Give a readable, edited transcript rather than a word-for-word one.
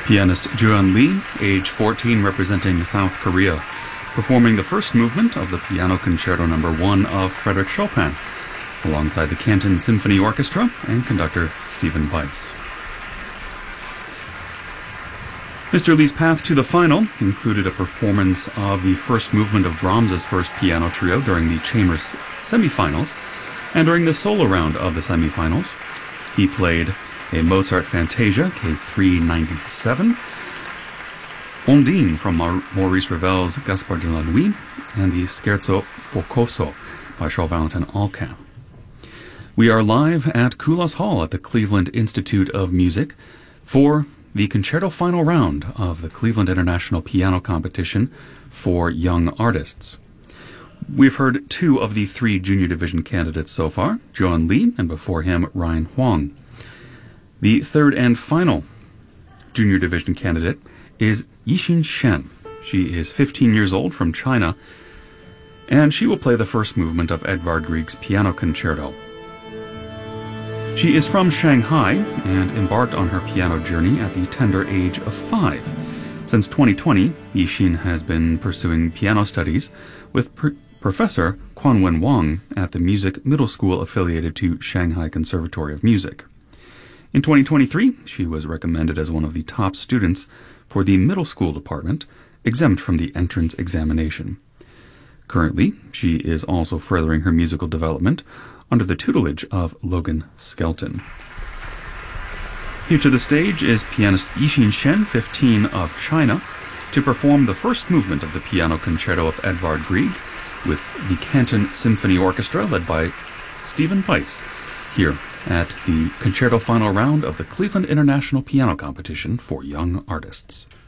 Pianist Juan Lee, age 14, representing South Korea, performing the first movement of the Piano Concerto No. 1 of Frédéric Chopin, alongside the Canton Symphony Orchestra and conductor Stephen Weiss. Mr. Lee's path to the final included a performance of the first movement of Brahms's first piano trio during the Chambers semifinals, and during the solo round of the semifinals, he played a Mozart Fantasia, K397, Ondine from Maurice Ravel's Gaspard de la Nuit, and the Scherzo Focoso by Charles-Valentin Alcan. We are live at Kulas Hall at the Cleveland Institute of Music for the concerto final round of the Cleveland International Piano Competition for young artists. We've heard two of the three junior division candidates so far, Juan Lee and before him Ryan Huang. The third and final junior division candidate is Yixin Shen. She is 15 years old from China, and she will play the first movement of Edvard Grieg's Piano Concerto. She is from Shanghai and embarked on her piano journey at the tender age of 5. Since 2020, Yixin has been pursuing piano studies with Professor Quanwen Wang at the Music Middle School affiliated to Shanghai Conservatory of Music. In 2023, she was recommended as one of the top students for the middle school department, exempt from the entrance examination. Currently, she is also furthering her musical development under the tutelage of Logan Skelton. Here to the stage is pianist Yixin Shen, 15, of China, to perform the first movement of the Piano Concerto of Edvard Grieg with the Canton Symphony Orchestra led by Stephen Weiss, here at the concerto final round of the Cleveland International Piano Competition for young artists.